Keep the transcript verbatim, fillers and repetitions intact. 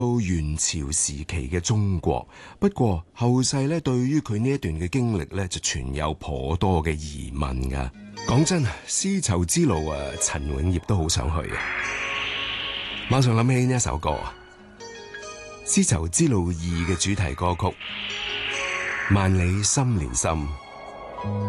到元朝時期嘅中國，不過後世咧對於佢呢一段嘅經歷咧就存有頗多嘅疑問噶。講真，絲綢之路啊，陳永業都好想去啊！馬上諗起呢一首歌啊，《絲綢之路二》嘅主題歌曲《萬里心連心》。